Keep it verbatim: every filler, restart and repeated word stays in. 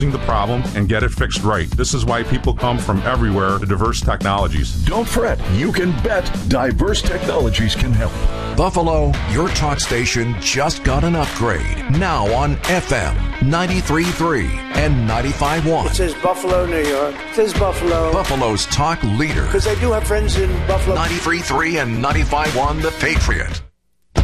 the problem and get it fixed right. This is why people come from everywhere to Diverse Technologies. Don't fret. You can bet Diverse Technologies can help. Buffalo, your talk station just got an upgrade. Now on F M ninety-three point three and ninety-five point one. It says Buffalo, New York. It says Buffalo. Buffalo's talk leader. Because I do have friends in Buffalo. ninety-three point three and ninety-five point one, The Patriot.